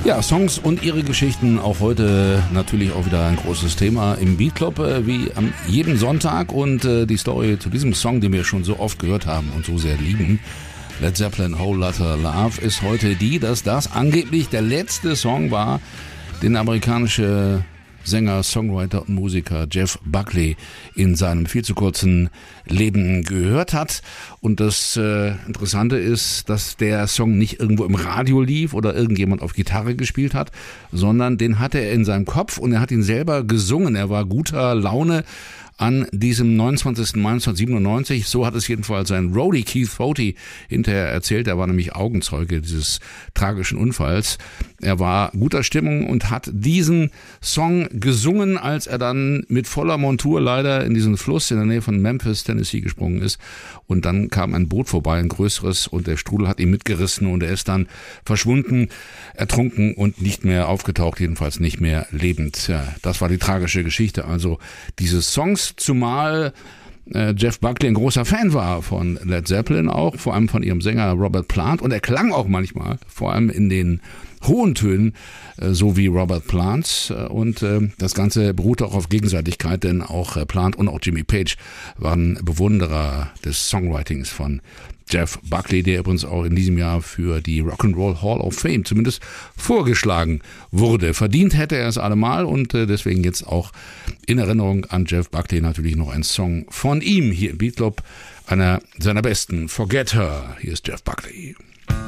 Ja, Songs und ihre Geschichten, auch heute natürlich auch wieder ein großes Thema im Beat Club, wie an jedem Sonntag. Und die Story zu diesem Song, den wir schon so oft gehört haben und so sehr lieben, Led Zeppelin Whole Lotta Love, ist heute die, dass das angeblich der letzte Song war, den der amerikanische Sänger, Songwriter und Musiker Jeff Buckley in seinem viel zu kurzen Leben gehört hat. Und das Interessante ist, dass der Song nicht irgendwo im Radio lief oder irgendjemand auf Gitarre gespielt hat, sondern den hatte er in seinem Kopf und er hat ihn selber gesungen. Er war guter Laune an diesem 29. Mai 1997, so hat es jedenfalls sein Roadie Keith Foti hinterher erzählt. Er war nämlich Augenzeuge dieses tragischen Unfalls. Er war guter Stimmung und hat diesen Song gesungen, als er dann mit voller Montur leider in diesen Fluss in der Nähe von Memphis, Tennessee gesprungen ist. Und dann kam ein Boot vorbei, ein größeres, und der Strudel hat ihn mitgerissen und er ist dann verschwunden, ertrunken und nicht mehr aufgetaucht, jedenfalls nicht mehr lebend. Ja, das war die tragische Geschichte also dieses Songs, zumal Jeff Buckley ein großer Fan war von Led Zeppelin auch, vor allem von ihrem Sänger Robert Plant, und er klang auch manchmal, vor allem in den hohen Tönen, so wie Robert Plant, und das Ganze beruhte auch auf Gegenseitigkeit, denn auch Plant und auch Jimmy Page waren Bewunderer des Songwritings von Jeff Buckley, der übrigens auch in diesem Jahr für die Rock'n'Roll Hall of Fame zumindest vorgeschlagen wurde. Verdient hätte er es allemal, und deswegen jetzt auch in Erinnerung an Jeff Buckley natürlich noch ein Song von ihm hier im Beat Club, einer seiner besten, Forget Her. Hier ist Jeff Buckley.